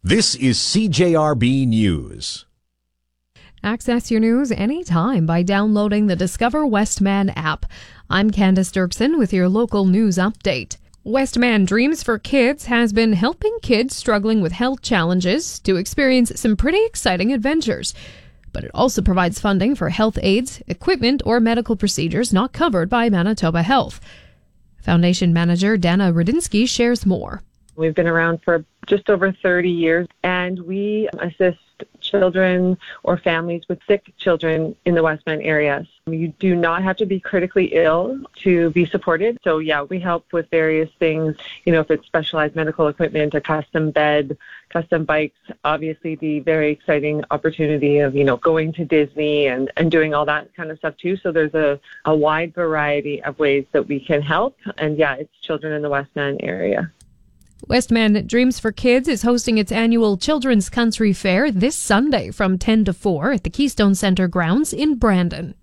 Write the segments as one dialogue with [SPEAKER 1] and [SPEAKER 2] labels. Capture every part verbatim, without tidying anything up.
[SPEAKER 1] This is C J R B News.
[SPEAKER 2] Access your news anytime by downloading the Discover Westman app. I'm Candace Dirksen with your local news update. Westman Dreams for Kids has been helping kids struggling with health challenges to experience some pretty exciting adventures. But it also provides funding for health aids, equipment, or medical procedures not covered by Manitoba Health. Foundation manager Dana Rudinsky shares more.
[SPEAKER 3] We've been around for just over thirty years, and we assist children or families with sick children in the Westman area. You do not have to be critically ill to be supported. So, yeah, we help with various things, you know, if it's specialized medical equipment, a custom bed, custom bikes, obviously the very exciting opportunity of, you know, going to Disney and, and doing all that kind of stuff too. So there's a, a wide variety of ways that we can help. And, yeah, it's children in the Westman area.
[SPEAKER 2] Westman Dreams for Kids is hosting its annual Children's Country Fair this Sunday from ten to four at the Keystone Center grounds in Brandon.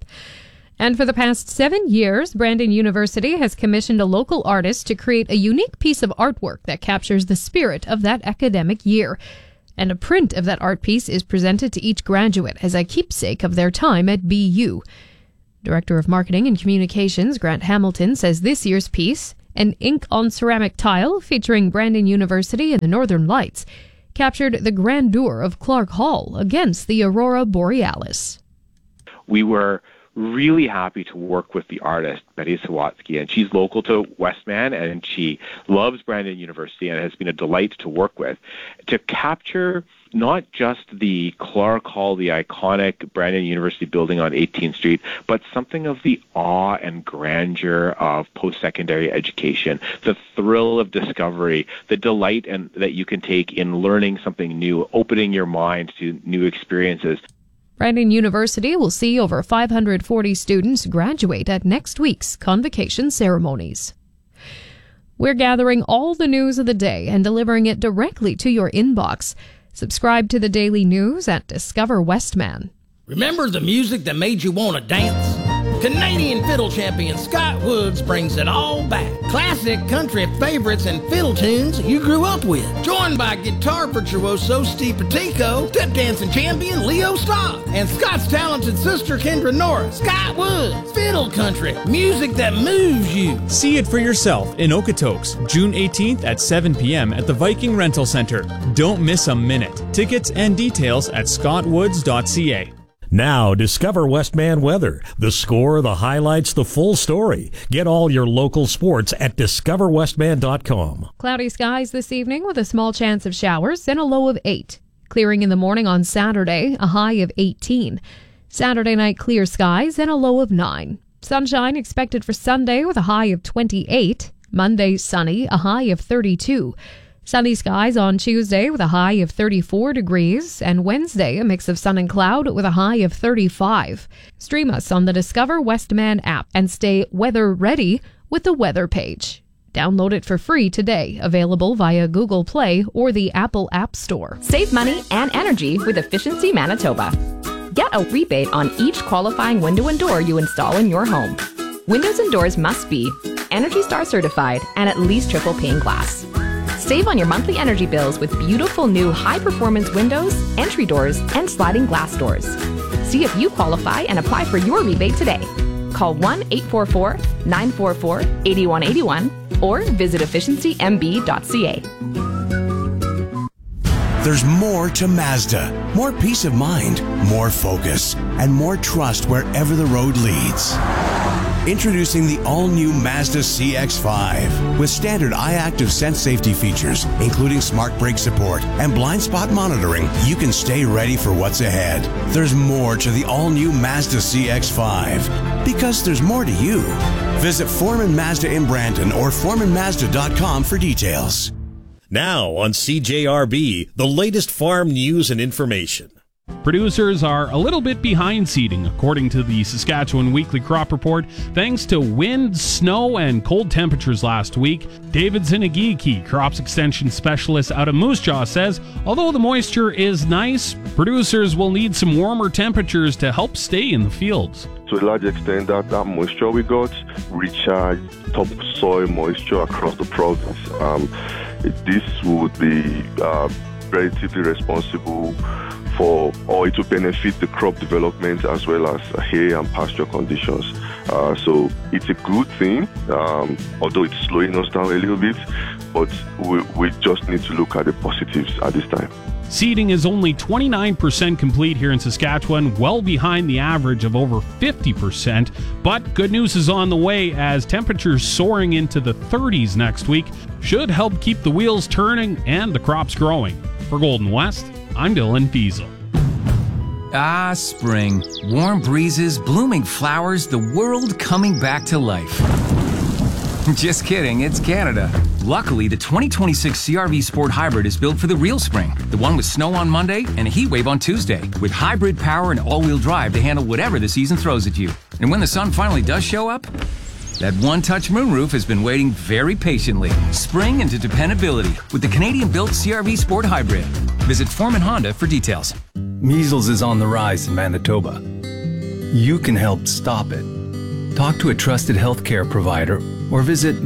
[SPEAKER 2] And for the past seven years, Brandon University has commissioned a local artist to create a unique piece of artwork that captures the spirit of that academic year. And a print of that art piece is presented to each graduate as a keepsake of their time at B U. Director of Marketing and Communications Grant Hamilton says this year's piece, an ink on ceramic tile featuring Brandon University and the Northern Lights, captured the grandeur of Clark Hall against the Aurora Borealis.
[SPEAKER 4] We were really happy to work with the artist, Betty Sawatsky, and she's local to Westman, and she loves Brandon University and has been a delight to work with, to capture not just the Clark Hall, the iconic Brandon University building on eighteenth Street, but something of the awe and grandeur of post-secondary education, the thrill of discovery, the delight and that you can take in learning something new, opening your mind to new experiences.
[SPEAKER 2] Brandon University will see over five hundred forty students graduate at next week's convocation ceremonies. We're gathering all the news of the day and delivering it directly to your inbox. Subscribe to the Daily News at Discover Westman.
[SPEAKER 5] Remember the music that made you want to dance? Canadian fiddle champion Scott Woods brings it all back. Classic country favorites and fiddle tunes you grew up with. Joined by guitar virtuoso Steve Petico, tip dancing champion Leo Stock, and Scott's talented sister Kendra Norris. Scott Woods, fiddle country, music that moves you.
[SPEAKER 6] See it for yourself in Okotoks, June eighteenth at seven p.m. at the Viking Rental Center. Don't miss a minute. Tickets and details at scott woods dot c a.
[SPEAKER 7] Now, discover Westman weather. The score, the highlights, the full story. Get all your local sports at discover westman dot com.
[SPEAKER 2] Cloudy skies this evening with a small chance of showers and a low of eight. Clearing in the morning on Saturday, a high of eighteen. Saturday night clear skies and a low of nine. Sunshine expected for Sunday with a high of twenty-eight. Monday sunny, a high of thirty-two. Sunny skies on Tuesday with a high of thirty-four degrees, and Wednesday a mix of sun and cloud with a high of thirty-five. Stream us on the Discover Westman app and stay weather ready with the weather page. Download it for free today, available via Google Play or the Apple App Store.
[SPEAKER 8] Save money and energy with Efficiency Manitoba. Get a rebate on each qualifying window and door you install in your home. Windows and doors must be Energy Star certified and at least triple pane glass. Save on your monthly energy bills with beautiful new high-performance windows, entry doors, and sliding glass doors. See if you qualify and apply for your rebate today. Call one eight four four, nine four four, eight one eight one or visit efficiency m b dot c a.
[SPEAKER 9] There's more to Mazda. More peace of mind, more focus, and more trust wherever the road leads. Introducing the all-new Mazda C X five with standard iActive Sense safety features, including smart brake support and blind spot monitoring. You can stay ready for what's ahead. There's more to the all-new Mazda C X five because there's more to you. Visit Foreman Mazda in Brandon or foreman mazda dot com for details.
[SPEAKER 7] Now on C J R B, the latest farm news and information.
[SPEAKER 10] Producers are a little bit behind seeding, according to the Saskatchewan Weekly Crop Report, thanks to wind, snow, and cold temperatures last week. David Zinagiki, crops extension specialist out of Moose Jaw, says although the moisture is nice, producers will need some warmer temperatures to help stay in the fields.
[SPEAKER 11] To a large extent, that, that moisture we got recharged topsoil moisture across the province. Um, it, this would be uh, relatively responsible for, or it will benefit the crop development as well as hay and pasture conditions. Uh, so it's a good thing, um, although it's slowing us down a little bit, but we, we just need to look at the positives at this time.
[SPEAKER 10] Seeding is only twenty-nine percent complete here in Saskatchewan, well behind the average of over fifty percent. But good news is on the way, as temperatures soaring into the thirties next week should help keep the wheels turning and the crops growing. For Golden West, I'm Dylan Fiesel.
[SPEAKER 12] Ah, spring. Warm breezes, blooming flowers, the world coming back to life. Just kidding, it's Canada. Luckily, the twenty twenty-six C R V Sport Hybrid is built for the real spring. The one with snow on Monday and a heat wave on Tuesday, with hybrid power and all-wheel drive to handle whatever the season throws at you. And when the sun finally does show up, that one-touch moonroof has been waiting very patiently. Spring into dependability with the Canadian-built C R V Sport Hybrid. Visit Foreman Honda for details.
[SPEAKER 13] Measles is on the rise in Manitoba. You can help stop it. Talk to a trusted healthcare provider or visit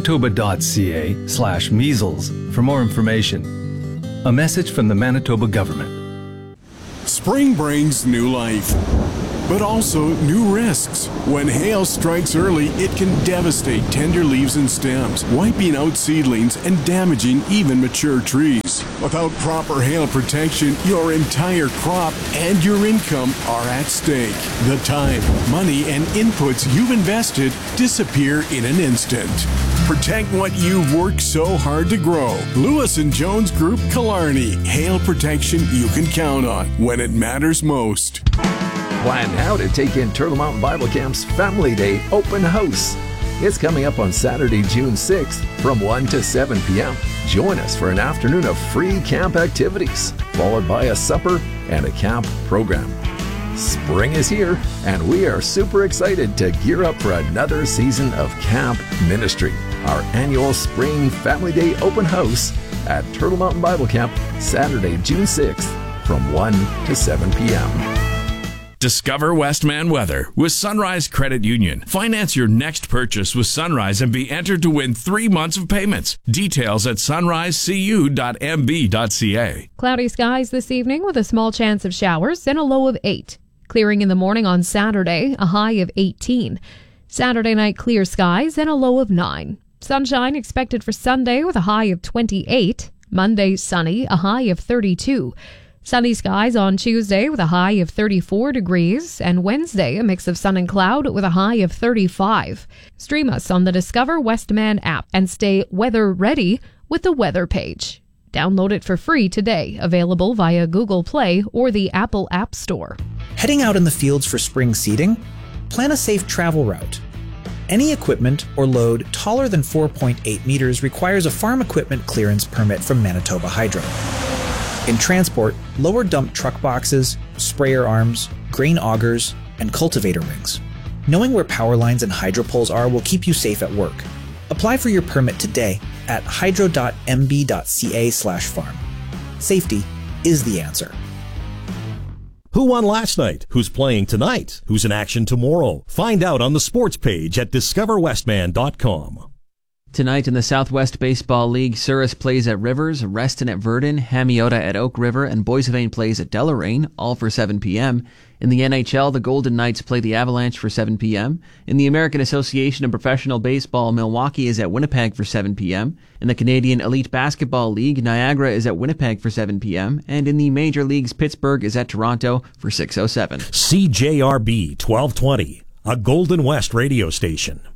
[SPEAKER 13] manitoba.ca slash measles for more information. A message from the Manitoba government.
[SPEAKER 14] Spring brings new life, but also new risks. When hail strikes early, it can devastate tender leaves and stems, wiping out seedlings and damaging even mature trees. Without proper hail protection, your entire crop and your income are at stake. The time, money, and inputs you've invested disappear in an instant. Protect what you've worked so hard to grow. Lewis and Jones Group Killarney. Hail protection you can count on when it matters most.
[SPEAKER 15] Plan now to take in Turtle Mountain Bible Camp's Family Day Open House. It's coming up on Saturday, June sixth from one to seven p.m. Join us for an afternoon of free camp activities, followed by a supper and a camp program. Spring is here, and we are super excited to gear up for another season of camp ministry. Our annual Spring Family Day Open House at Turtle Mountain Bible Camp, Saturday, June sixth from one to seven p.m.
[SPEAKER 16] Discover Westman Weather with Sunrise Credit Union. Finance your next purchase with Sunrise and be entered to win three months of payments. Details at sunrise c u dot m b dot c a.
[SPEAKER 2] Cloudy skies this evening with a small chance of showers and a low of eight. Clearing in the morning on Saturday, a high of eighteen. Saturday night clear skies and a low of nine. Sunshine expected for Sunday with a high of twenty-eight. Monday sunny, a high of thirty-two. Sunny skies on Tuesday with a high of thirty-four degrees, and Wednesday a mix of sun and cloud with a high of thirty-five. Stream us on the Discover Westman app and stay weather ready with the weather page. Download it for free today, available via Google Play or the Apple App Store.
[SPEAKER 17] Heading out in the fields for spring seeding? Plan a safe travel route. Any equipment or load taller than four point eight meters requires a farm equipment clearance permit from Manitoba Hydro. In transport, lower dump truck boxes, sprayer arms, grain augers, and cultivator rings. Knowing where power lines and hydro poles are will keep you safe at work. Apply for your permit today at hydro dot m b dot c a slash farm. Safety is the answer.
[SPEAKER 7] Who won last night? Who's playing tonight? Who's in action tomorrow? Find out on the sports page at discover westman dot com.
[SPEAKER 18] Tonight in the Southwest Baseball League, Souris plays at Rivers, Reston at Verdun, Hamiota at Oak River, and Boissevain plays at Deloraine, all for seven p.m. In the N H L, the Golden Knights play the Avalanche for seven p.m. In the American Association of Professional Baseball, Milwaukee is at Winnipeg for seven p.m. In the Canadian Elite Basketball League, Niagara is at Winnipeg for seven p.m. And in the Major Leagues, Pittsburgh is at Toronto for six oh seven.
[SPEAKER 7] C J R B twelve twenty, a Golden West radio station.